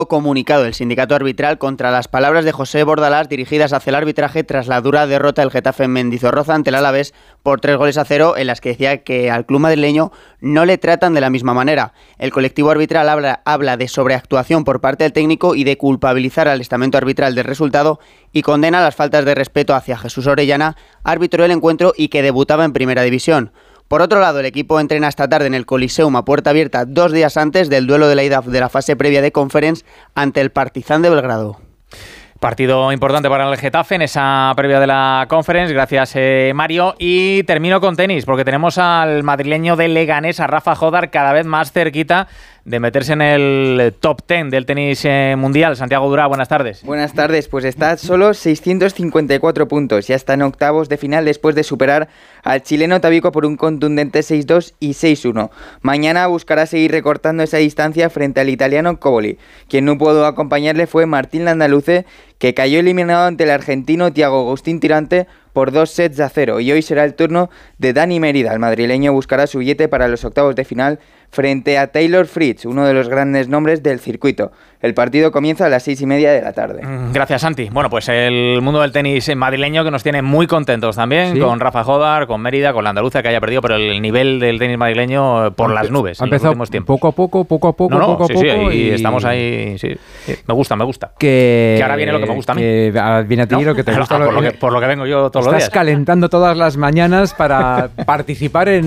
comunicado el sindicato arbitral contra las palabras de José Bordalás dirigidas hacia el arbitraje tras la dura derrota del Getafe en Mendizorroza ante el Alavés por 3-0, en las que decía que al club madrileño no le tratan de la misma manera. El colectivo arbitral habla de sobreactuación por parte del técnico y de culpabilizar al estamento arbitral del resultado y condena las faltas de respeto hacia Jesús Orellana, árbitro del encuentro y que debutaba en Primera División. Por otro lado, el equipo entrena esta tarde en el Coliseum a puerta abierta 2 días antes del duelo de la ida de la fase previa de Conference ante el Partizan de Belgrado. Partido importante para el Getafe en esa previa de la Conference. Gracias, Mario. Y termino con tenis, porque tenemos al madrileño de Leganés, a Rafa Jodar, cada vez más cerquita de meterse en el top 10 del tenis mundial. Santiago Durá, buenas tardes. Buenas tardes, pues está a solo 654 puntos. Ya está en octavos de final después de superar al chileno Tabico por un contundente 6-2 y 6-1. Mañana buscará seguir recortando esa distancia frente al italiano Coboli. Quien no pudo acompañarle fue Martín Landaluce, que cayó eliminado ante el argentino Thiago Agustín Tirante por 2-0. Y hoy será el turno de Dani Mérida. El madrileño buscará su billete para los octavos de final frente a Taylor Fritz, uno de los grandes nombres del circuito. El partido comienza a las 6:30 de la tarde. Gracias, Santi. Bueno, pues el mundo del tenis madrileño que nos tiene muy contentos también, ¿sí? Con Rafa Jodar, con Mérida, con Landaluce, que haya perdido, pero el nivel del tenis madrileño por las nubes ha empezado en los últimos tiempos. Poco a poco, poco a poco. Y estamos ahí, sí. Me gusta. Que ahora viene lo que me gusta a mí. Que viene a ti lo que te gusta. Por lo que vengo yo todos los días. Estás calentando todas las mañanas para participar en